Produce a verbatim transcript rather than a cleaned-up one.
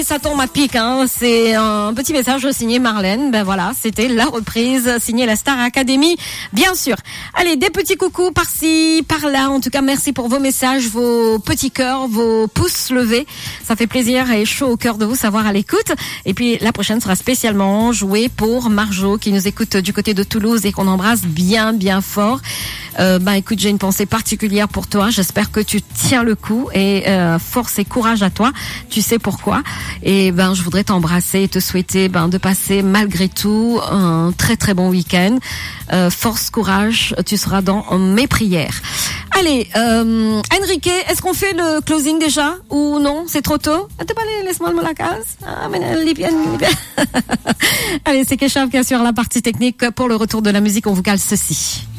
Ça tombe à pic, hein. C'est un petit message signé Marlène. Ben voilà, c'était la reprise signée la Star Academy, bien sûr. Allez, des petits coucous par-ci, par-là. En tout cas, merci pour vos messages, vos petits cœurs, vos pouces levés. Ça fait plaisir et chaud au cœur de vous savoir à l'écoute. Et puis la prochaine sera spécialement jouée pour Marjo qui nous écoute du côté de Toulouse et qu'on embrasse bien, bien fort. Euh, ben écoute, j'ai une pensée particulière pour toi. J'espère que tu tiens le coup et euh, force et courage à toi. Tu sais pourquoi. Et ben je voudrais t'embrasser et te souhaiter ben de passer malgré tout un très très bon week-end. Euh, force, courage, tu seras dans mes prières. Allez, euh, Enrique, est-ce qu'on fait le closing déjà ou non? C'est trop tôt? Laisse-moi le la case. Ah, mais bien, bien. Allez, c'est Keshav qui assure la partie technique. Pour le retour de la musique, on vous cale ceci.